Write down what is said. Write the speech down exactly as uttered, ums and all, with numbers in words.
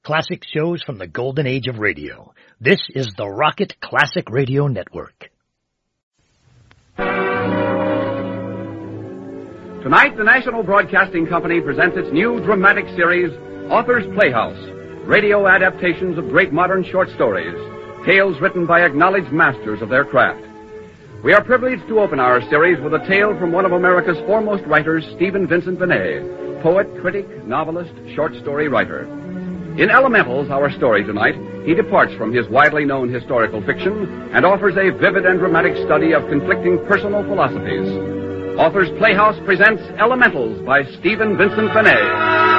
classic shows from the golden age of radio. This is the Rocket Classic Radio Network. Tonight, the National Broadcasting Company presents its new dramatic series, Author's Playhouse, radio adaptations of great modern short stories, tales written by acknowledged masters of their craft. We are privileged to open our series with a tale from one of America's foremost writers, Stephen Vincent Benet, poet, critic, novelist, short story writer. In Elementals, our story tonight, he departs from his widely known historical fiction and offers a vivid and dramatic study of conflicting personal philosophies. Author's Playhouse presents Elementals by Stephen Vincent Benet.